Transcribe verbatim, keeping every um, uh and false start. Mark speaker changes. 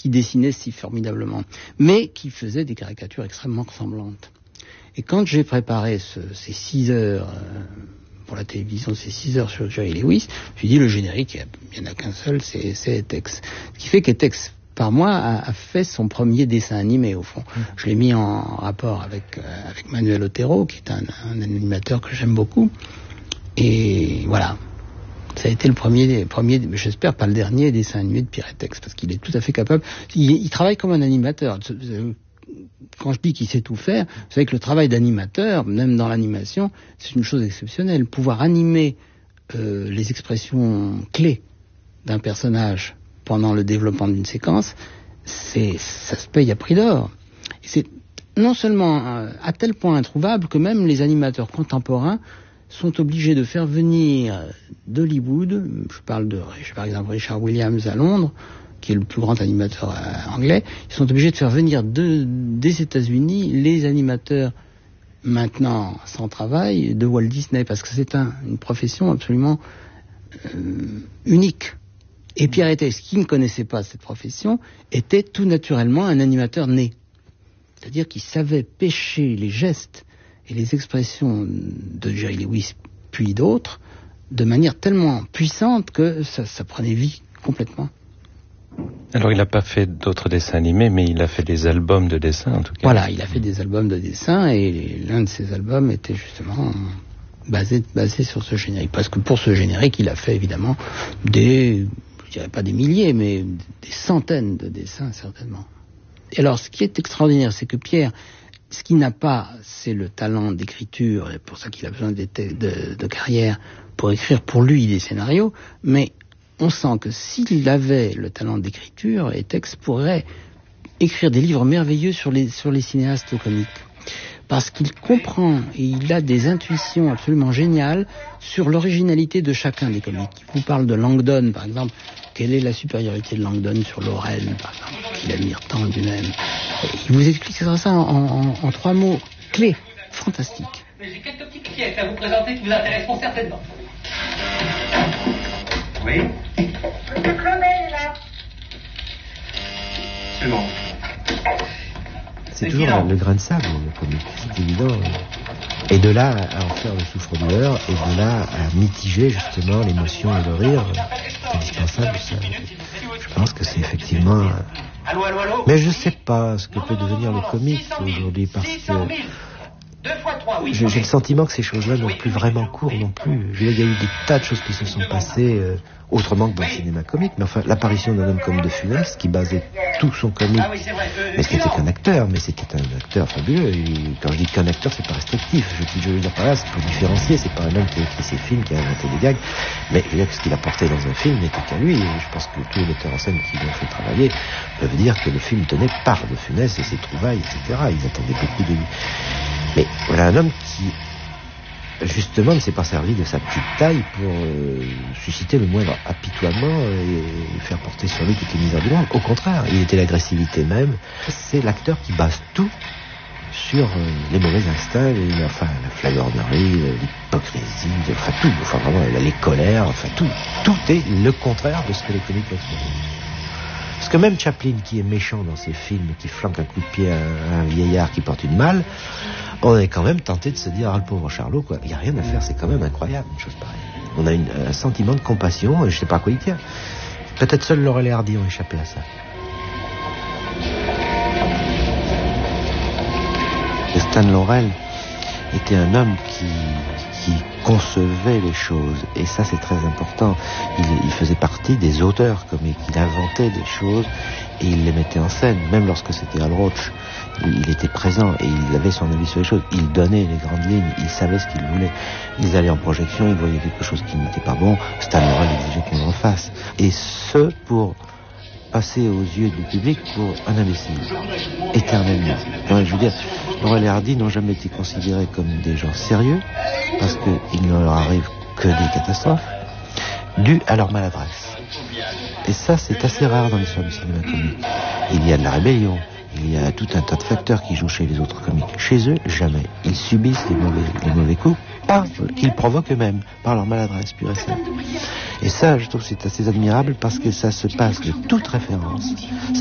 Speaker 1: qui dessinait si formidablement, mais qui faisait des caricatures extrêmement ressemblantes. Et quand j'ai préparé ce, ces six heures euh, pour la télévision, ces six heures sur Jerry Lewis, je me suis dit le générique, il n'y en a qu'un seul, c'est, c'est Etex. Ce qui fait qu'Etex, par moi, a, a fait son premier dessin animé au fond. Mmh. Je l'ai mis en rapport avec, euh, avec Manuel Otero, qui est un, un animateur que j'aime beaucoup. Et voilà. Ça a été le premier, premier, j'espère pas le dernier dessin animé de Pierre Etex, parce qu'il est tout à fait capable. Il, il travaille comme un animateur. Quand je dis qu'il sait tout faire, vous savez que le travail d'animateur, même dans l'animation, c'est une chose exceptionnelle. Pouvoir animer euh, les expressions clés d'un personnage pendant le développement d'une séquence, c'est, ça se paye à prix d'or. Et c'est non seulement euh, à tel point introuvable que même les animateurs contemporains sont obligés de faire venir d'Hollywood, je parle de, par exemple, Richard Williams à Londres, qui est le plus grand animateur euh, anglais, ils sont obligés de faire venir de, des États-Unis les animateurs maintenant sans travail de Walt Disney, parce que c'est un, une profession absolument euh, unique. Et Pierre Etex, qui ne connaissait pas cette profession, était tout naturellement un animateur né. C'est-à-dire qu'il savait pêcher les gestes et les expressions de Jerry Lewis, puis d'autres, de manière tellement puissante que ça, ça prenait vie complètement.
Speaker 2: Alors il n'a pas fait d'autres dessins animés, mais il a fait des albums de dessins en tout cas.
Speaker 1: Voilà, il a fait des albums de dessins et l'un de ces albums était justement basé, basé sur ce générique. Parce que pour ce générique, il a fait évidemment des, je dirais pas des milliers, mais des centaines de dessins certainement. Et alors ce qui est extraordinaire, c'est que Pierre, ce qu'il n'a pas, c'est le talent d'écriture, et pour ça qu'il a besoin de, de, de carrière pour écrire pour lui des scénarios, mais on sent que s'il avait le talent d'écriture, Etex pourrait écrire des livres merveilleux sur les, sur les cinéastes comiques. Parce qu'il comprend et il a des intuitions absolument géniales sur l'originalité de chacun des comiques. Il vous parle de Langdon, par exemple. Quelle est la supériorité de Langdon sur Laurel, par exemple, qu'il admire tant lui-même. Il vous explique ça en, en, en trois mots clés, fantastiques.
Speaker 3: Mais j'ai quelques petites pièces à vous présenter qui vous intéresseront certainement. Oui.
Speaker 4: Monsieur Claudel est là.
Speaker 3: C'est bon.
Speaker 5: C'est toujours le, le grain de sable, le comique, c'est évident. Et de là à en faire le souffre-douleur, et de là à mitiger justement l'émotion et le rire, c'est indispensable. Ça. Je pense que c'est effectivement... Mais je ne sais pas ce que peut devenir le comique aujourd'hui, parce que je, j'ai le sentiment que ces choses-là n'ont plus vraiment cours non plus. Je veux dire, il y a eu des tas de choses qui se sont passées euh, autrement que dans le cinéma comique, mais enfin l'apparition d'un homme comme De Funès, qui basait tout son comique, mais c'était qu'un acteur, mais c'était un acteur fabuleux. Et quand je dis qu'un acteur, c'est pas restrictif. Je, je veux dire par là, c'est pour différencier. C'est pas un homme qui a écrit ses films, qui a inventé des gags, mais je veux dire que ce qu'il apportait dans un film n'était qu'à lui. Et je pense que tous les metteurs en scène qui l'ont fait travailler peuvent dire que le film tenait par De Funès et ses trouvailles, et cetera. Ils attendaient beaucoup de lui. Mais voilà un homme qui, justement, ne s'est pas servi de sa petite taille pour euh, susciter le moindre apitoiement et faire porter sur lui toutes les misères du monde. Au contraire, il était l'agressivité même. C'est l'acteur qui base tout sur euh, les mauvais instincts, les, enfin, la flagornerie, l'hypocrisie, enfin tout, enfin vraiment les colères, enfin tout. Tout est le contraire de ce que les comiques peuvent faire. Parce que même Chaplin, qui est méchant dans ses films, qui flanque un coup de pied à un vieillard qui porte une malle, on est quand même tenté de se dire, ah, le pauvre Charlot, quoi, il n'y a rien à faire, c'est quand même incroyable, une chose pareille. On a une, un sentiment de compassion, et je ne sais pas à quoi il tient. Peut-être seul Laurel et Hardy ont échappé à ça. Et Stan Laurel était un homme qui, qui concevait les choses, et ça c'est très important. Il, il faisait partie des auteurs comiques, il inventait des choses et il les mettait en scène, même lorsque c'était Al Roach. Il était présent et il avait son avis sur les choses. Il donnait les grandes lignes, il savait ce qu'il voulait. Ils allaient en projection, ils voyaient quelque chose qui n'était pas bon. Stan Laurel exigeait qu'on en fasse. Et ce, pour passer aux yeux du public pour un imbécile, éternellement. Donc, je veux dire, Laurel et Hardy n'ont jamais été considérés comme des gens sérieux, parce qu'il ne leur arrive que des catastrophes, dues à leur maladresse. Et ça, c'est assez rare dans l'histoire du cinéma comique. Il y a de la rébellion, il y a tout un tas de facteurs qui jouent chez les autres comiques. Chez eux, jamais. Ils subissent les mauvais, les mauvais coups, pas qu'ils provoquent eux-mêmes, par leur maladresse pure et simple. Et ça, je trouve que c'est assez admirable parce que ça se passe de toute référence.